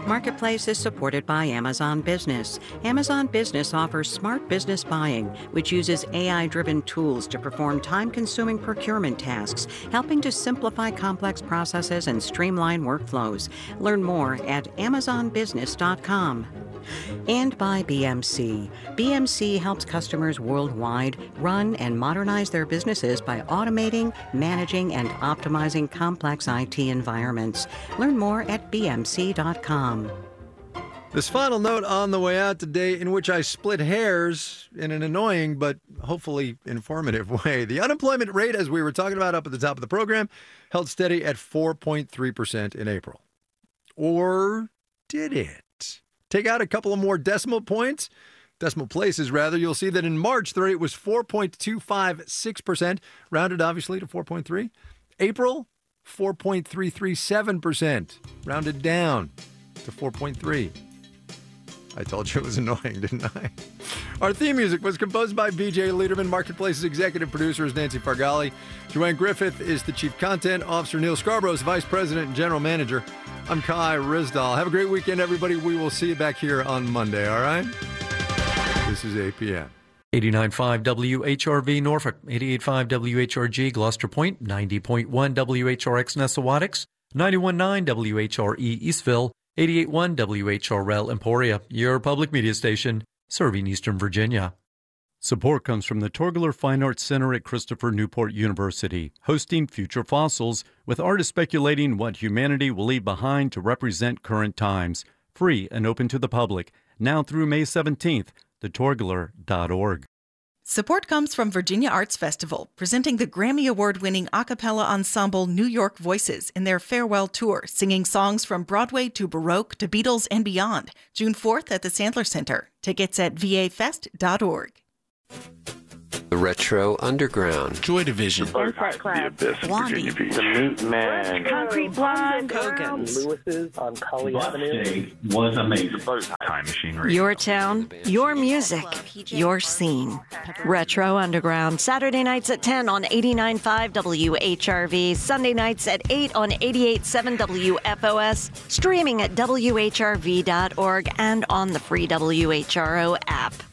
Marketplace is supported by Amazon Business. Amazon Business offers smart business buying, which uses AI-driven tools to perform time-consuming procurement tasks, helping to simplify complex processes and streamline workflows. Learn more at amazonbusiness.com. And by BMC. BMC helps customers worldwide run and modernize their businesses by automating, managing, and optimizing complex IT environments. Learn more at bmc.com. This final note on the way out today, in which I split hairs in an annoying but hopefully informative way. The unemployment rate, as we were talking about up at the top of the program, held steady at 4.3% in April. Or did it? Take out a couple of more decimal places, rather. You'll see that in March, the rate was 4.256%, rounded obviously to 4.3. April, 4.337%, rounded down to 4.3. I told you it was annoying, didn't I? Our theme music was composed by BJ Liederman. Marketplace's executive producer is Nancy Fargali. Joanne Griffith is the chief content officer. Neil Scarborough is vice president and general manager. I'm Kai Rizdal. Have a great weekend, everybody. We will see you back here on Monday, all right? This is APM. 89.5 WHRV Norfolk, 88.5 WHRG Gloucester Point, 90.1 WHRX Nessawaticks, 91.9 WHRE Eastville, 88.1 WHRL Emporia, your public media station, serving Eastern Virginia. Support comes from the Torgler Fine Arts Center at Christopher Newport University, hosting Future Fossils, with artists speculating what humanity will leave behind to represent current times. Free and open to the public, now through May 17th, thetorgler.org. Support comes from Virginia Arts Festival, presenting the Grammy Award-winning a cappella ensemble New York Voices in their farewell tour, singing songs from Broadway to Baroque to Beatles and beyond. June 4th at the Sandler Center. Tickets at vafest.org. The Retro Underground. Joy Division. Insect Club. The Abyss, Virginia Beach. The Meat Man. Concrete Blonde. Kogan's. Lewis's on Colley Avenue. Was amazing. Time Machine Radio. Your town, your music, your scene. Retro Underground. Saturday nights at 10 on 89.5 WHRV. Sunday nights at 8 on 88.7 WFOS. Streaming at WHRV.org and on the free WHRO app.